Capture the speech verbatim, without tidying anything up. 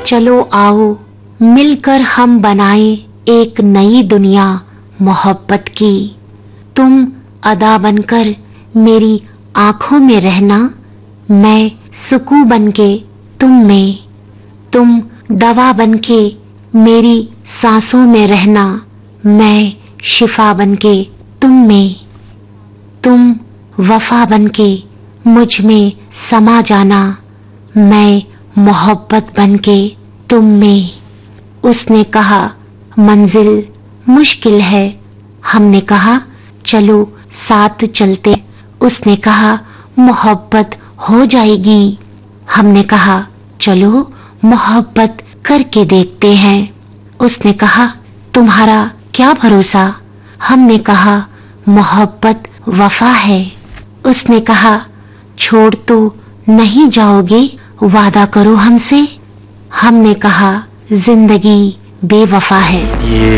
चलो आओ मिलकर हम बनाएं एक नई दुनिया मोहब्बत की। तुम अदा बनकर मेरी आंखों में रहना, मैं सुकून बनके तुम में। तुम दवा बनके मेरी सांसों में रहना, मैं शिफा बनके तुम में। तुम वफा बनके मुझ में समा जाना, मैं मोहब्बत बनके तुम में। उसने कहा मंजिल मुश्किल है, हमने कहा चलो साथ चलते। उसने कहा मोहब्बत हो जाएगी, हमने कहा चलो मोहब्बत करके देखते हैं। उसने कहा तुम्हारा क्या भरोसा, हमने कहा मोहब्बत वफा है। उसने कहा छोड़ तो नहीं जाओगे, वादा करो हमसे, हमने कहा जिंदगी बेवफा है। ये